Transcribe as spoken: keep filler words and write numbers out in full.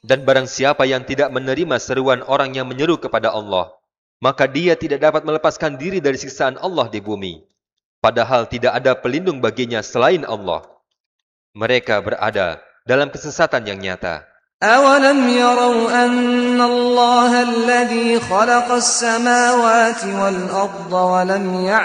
Dan barang siapa yang tidak menerima seruan orang yang menyeru kepada Allah, maka dia tidak dapat melepaskan diri dari siksaan Allah di bumi. Padahal tidak ada pelindung baginya selain Allah. Mereka berada dalam kesesatan yang nyata. أَوَلَمْ يَرَوْا أَنَّ اللَّهَ الَّذِي خَلَقَ السَّمَاوَاتِ وَالْأَرْضَ وَلَمْ يَعْيَ